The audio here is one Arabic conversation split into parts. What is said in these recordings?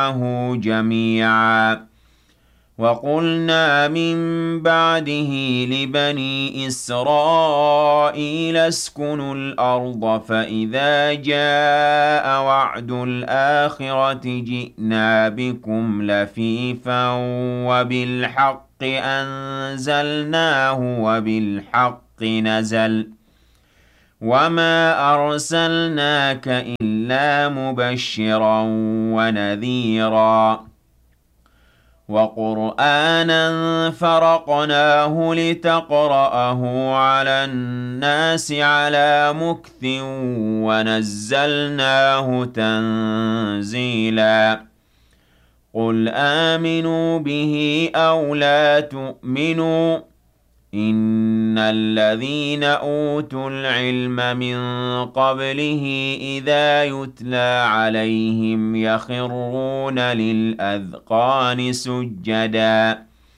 جميعا وقلنا من بعده لبني إسرائيل اسكنوا الأرض فإذا جاء وعد الآخرة جئنا بكم لفيفا وبالحق أنزلناه وبالحق نزل وما أرسلناك إلا مبشرا ونذيرا وقرآنا فرقناه لتقرأه على الناس على مكث ونزلناه تنزيلا قل آمنوا به أو لا تؤمنوا إن الذين أوتوا العلم من قبله إذا يتلى عليهم يخرون للأذقان سجدا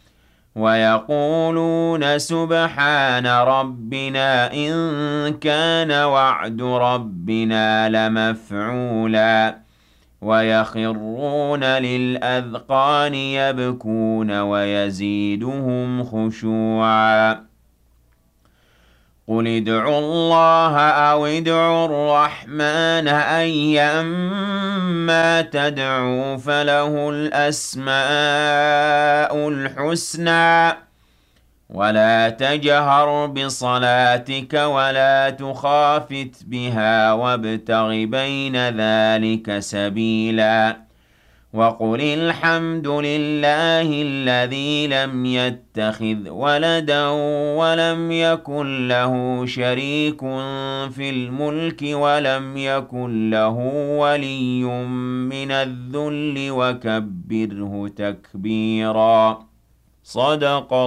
ويقولون سبحان ربنا إن كان وعد ربنا لمفعولا ويخرون للأذقان يبكون ويزيدهم خشوعا قل ادعوا الله أو ادعوا الرحمن أيما تدعوا فله الأسماء الحسنى ولا تجهر بصلاتك ولا تخافت بها وابتغ بين ذلك سبيلا وقل الحمد لله الذي لم يتخذ ولدا ولم يكن له شريك في الملك ولم يكن له ولي من الذل وكبره تكبيرا صدق